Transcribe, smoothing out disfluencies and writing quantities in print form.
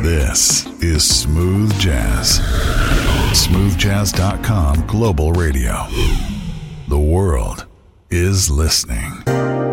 This is Smooth Jazz. Smoothjazz.com Global Radio. The world is listening.